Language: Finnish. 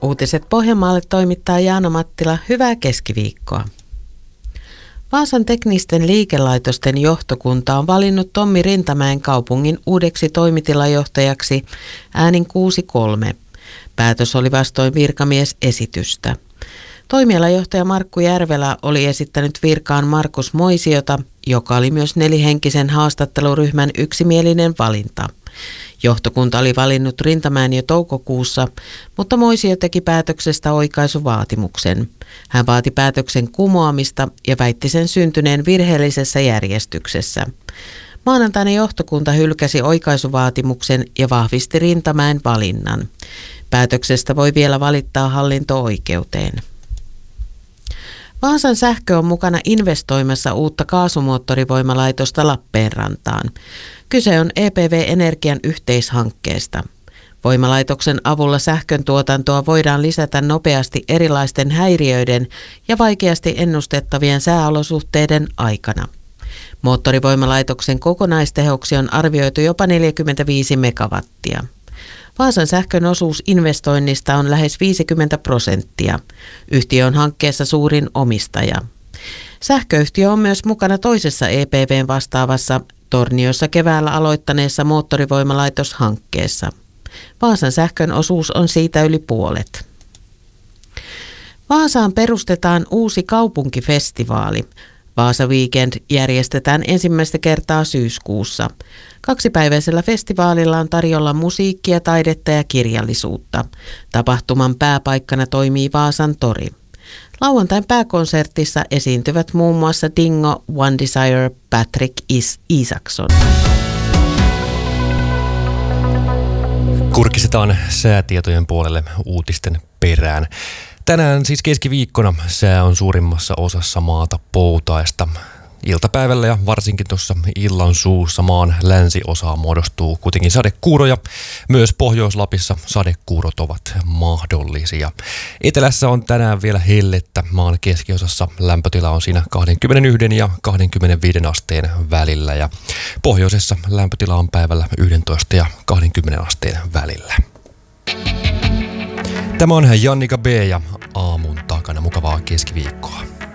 Uutiset Pohjanmaalle toimittaa Jaana Mattila. Hyvää keskiviikkoa. Vaasan teknisten liikelaitosten johtokunta on valinnut Tommi Rintamäen kaupungin uudeksi toimitilajohtajaksi äänin 6-3. Päätös oli vastoin virkamiesesitystä. Toimialajohtaja Markku Järvelä oli esittänyt virkaan Markus Moisiota, joka oli myös nelihenkisen haastatteluryhmän yksimielinen valinta. Johtokunta oli valinnut Rintamäen jo toukokuussa, mutta Moisio teki päätöksestä oikaisuvaatimuksen. Hän vaati päätöksen kumoamista ja väitti sen syntyneen virheellisessä järjestyksessä. Maanantaina johtokunta hylkäsi oikaisuvaatimuksen ja vahvisti Rintamäen valinnan. Päätöksestä voi vielä valittaa hallinto-oikeuteen. Vaasan Sähkö on mukana investoimassa uutta kaasumoottorivoimalaitosta Lappeenrantaan. Kyse on EPV Energian yhteishankkeesta. Voimalaitoksen avulla sähkön tuotantoa voidaan lisätä nopeasti erilaisten häiriöiden ja vaikeasti ennustettavien sääolosuhteiden aikana. Moottorivoimalaitoksen kokonaistehoksi on arvioitu jopa 45 megawattia. Vaasan Sähkön osuus investoinnista on lähes 50%. Yhtiö on hankkeessa suurin omistaja. Sähköyhtiö on myös mukana toisessa EPV:n vastaavassa Torniossa keväällä aloittaneessa moottorivoimalaitoshankkeessa. Vaasan Sähkön osuus on siitä yli puolet. Vaasaan perustetaan uusi kaupunkifestivaali. Vaasa Weekend järjestetään ensimmäistä kertaa syyskuussa. 2-päiväisellä festivaalilla on tarjolla musiikkia, taidetta ja kirjallisuutta. Tapahtuman pääpaikkana toimii Vaasan tori. Lauantain pääkonsertissa esiintyvät muun muassa Dingo, One Desire, Patrick Isaksson. Kurkistetaan säätietojen puolelle uutisten perään. Tänään siis keskiviikkona sää on suurimmassa osassa maata poutaista. Iltapäivällä ja varsinkin tuossa illan suussa maan länsiosaan muodostuu kuitenkin sadekuuroja. Myös Pohjois-Lapissa sadekuurot ovat mahdollisia. Etelässä on tänään vielä hellettä. Maan keskiosassa lämpötila on siinä 21 ja 25 asteen välillä. Ja pohjoisessa lämpötila on päivällä 11 ja 20 asteen välillä. Tämä on Jannika B. ja aamun takana. Mukavaa keskiviikkoa.